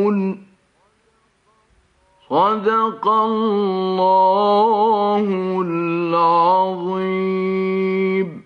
صدق الله العظيم.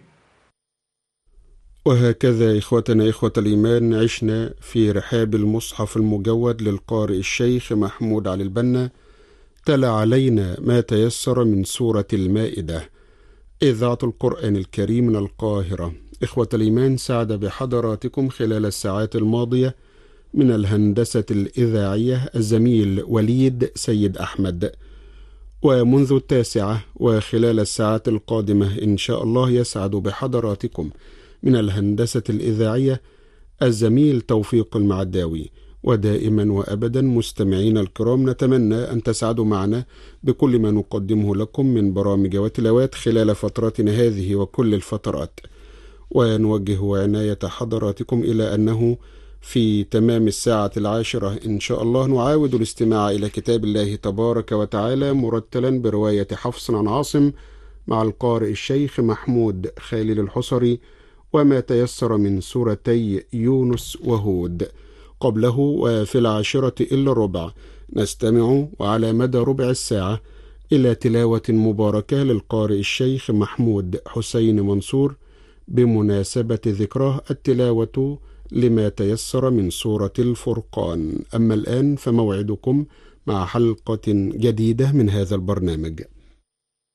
وهكذا إخوتنا إخوة الإيمان عشنا في رحاب المصحف المجود للقارئ الشيخ محمود علي البنا، تلا علينا ما تيسر من سورة المائدة، إذاعة القرآن الكريم من القاهرة. إخوة الإيمان، سعد بحضراتكم خلال الساعات الماضية من الهندسة الإذاعية الزميل وليد سيد أحمد، ومنذ 9 وخلال الساعات القادمة إن شاء الله يسعد بحضراتكم من الهندسة الإذاعية الزميل توفيق المعداوي. ودائما وأبدا مستمعين الكرام، نتمنى أن تسعدوا معنا بكل ما نقدمه لكم من برامج وتلاوات خلال فترتنا هذه وكل الفترات، ونوجه عناية حضراتكم إلى أنه في تمام الساعة 10 إن شاء الله نعاود الاستماع إلى كتاب الله تبارك وتعالى مرتلا برواية حفص عن عاصم مع القارئ الشيخ محمود خالد الحصري، وما تيسر من سورتي يونس وهود. قبله وفي 10:15 نستمع وعلى مدى ربع الساعة إلى تلاوة مباركة للقارئ الشيخ محمود حسين منصور بمناسبة ذكراه التلاوة لما تيسر من سورة الفرقان. أما الآن فموعدكم مع حلقة جديدة من هذا البرنامج.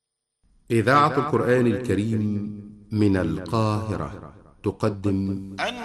إذاعة القرآن الكريم من القاهرة تقدم